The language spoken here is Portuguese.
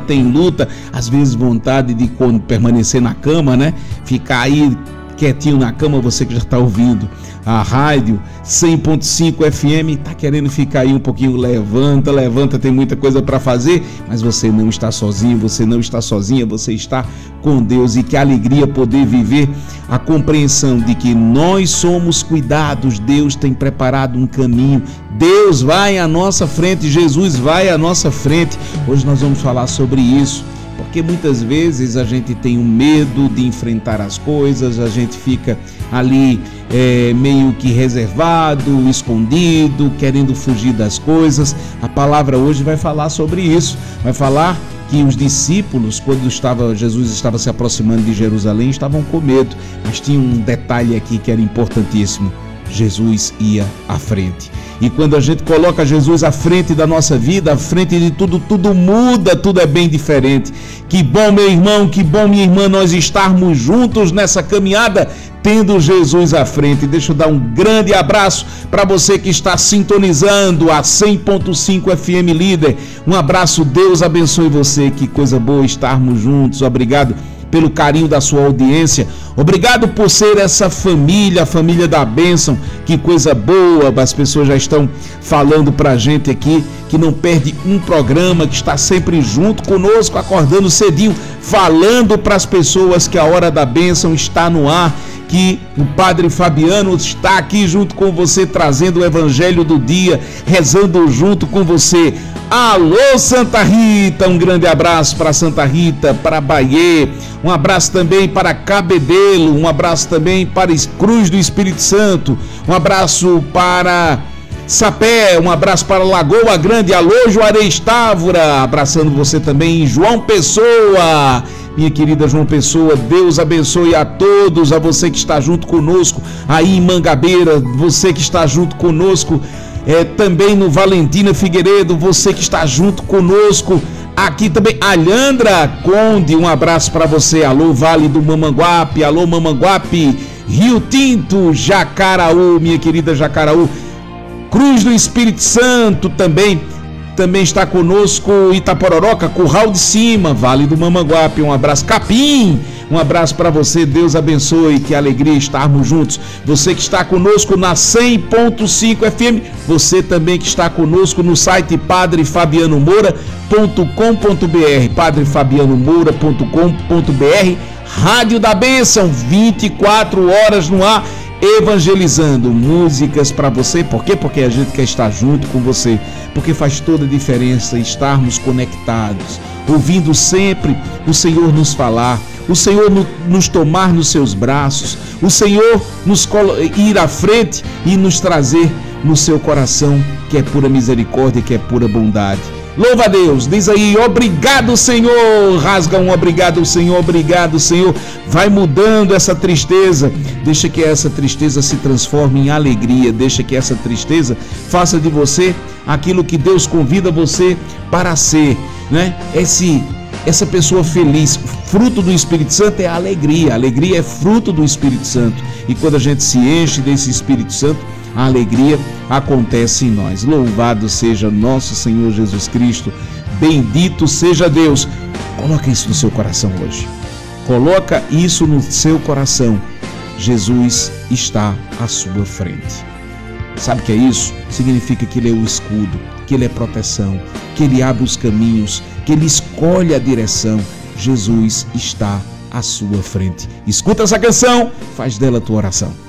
tem luta, às vezes vontade de permanecer na cama, né? Ficar aí quietinho na cama, você que já está ouvindo a rádio 100.5 FM, tá querendo ficar aí um pouquinho, levanta, tem muita coisa para fazer, mas você não está sozinho, você não está sozinha, você está com Deus. E que alegria poder viver a compreensão de que nós somos cuidados, Deus tem preparado um caminho, Deus vai à nossa frente, Jesus vai à nossa frente. Hoje nós vamos falar sobre isso, porque muitas vezes a gente tem um medo de enfrentar as coisas, a gente fica ali meio que reservado, escondido, querendo fugir das coisas. A palavra hoje vai falar sobre isso, vai falar que os discípulos, quando Jesus estava se aproximando de Jerusalém, estavam com medo, mas tinha um detalhe aqui que era importantíssimo: Jesus ia à frente. E quando a gente coloca Jesus à frente da nossa vida, à frente de tudo, tudo muda, tudo é bem diferente. Que bom, meu irmão, que bom, minha irmã, nós estarmos juntos nessa caminhada, tendo Jesus à frente. Deixa eu dar um grande abraço para você que está sintonizando a 100.5 FM Líder. Um abraço, Deus abençoe você, que coisa boa estarmos juntos. Obrigado pelo carinho da sua audiência, obrigado por ser essa família, a família da bênção, que coisa boa. As pessoas já estão falando pra gente aqui que não perde um programa, que está sempre junto conosco, acordando cedinho, falando para as pessoas que a Hora da Bênção está no ar, que o Padre Fabiano está aqui junto com você, trazendo o Evangelho do dia, rezando junto com você. Alô, Santa Rita, um grande abraço para Santa Rita, para Bahia, um abraço também para Cabedelo, um abraço também para Cruz do Espírito Santo, um abraço para Sapé, um abraço para Lagoa Grande. Alô, Juarez Távora, abraçando você também em João Pessoa. Minha querida João Pessoa, Deus abençoe a todos, a você que está junto conosco aí em Mangabeira, você que está junto conosco também no Valentina Figueiredo, você que está junto conosco aqui também, Alhandra Conde, um abraço para você. Alô, Vale do Mamanguape, alô, Mamanguape, Rio Tinto, Jacaraú, minha querida Jacaraú, Cruz do Espírito Santo também está conosco, Itapororoca, Curral de Cima, Vale do Mamanguape, um abraço. Capim, um abraço para você, Deus abençoe, que alegria estarmos juntos. Você que está conosco na 100.5 FM, você também que está conosco no site padrefabianomoura.com.br, padrefabianomoura.com.br, Rádio da Bênção, 24 horas no ar, evangelizando, músicas para você. Por quê? Porque a gente quer estar junto com você, porque faz toda a diferença estarmos conectados, ouvindo sempre o Senhor nos falar, o Senhor nos tomar nos seus braços, o Senhor nos ir à frente e nos trazer no seu coração, que é pura misericórdia, que é pura bondade. Louva a Deus, diz aí, obrigado Senhor, rasga um obrigado Senhor, obrigado Senhor. Vai mudando essa tristeza, deixa que essa tristeza se transforme em alegria, deixa que essa tristeza faça de você aquilo que Deus convida você para ser, né? Essa pessoa feliz. Fruto do Espírito Santo é a alegria é fruto do Espírito Santo, e quando a gente se enche desse Espírito Santo, a alegria acontece em nós. Louvado seja nosso Senhor Jesus Cristo, bendito seja Deus. Coloca isso no seu coração hoje, coloca isso no seu coração. Jesus está à sua frente. Sabe o que é isso? Significa que Ele é o escudo, que Ele é proteção, que Ele abre os caminhos, que Ele escolhe a direção. Jesus está à sua frente. Escuta essa canção, faz dela a tua oração.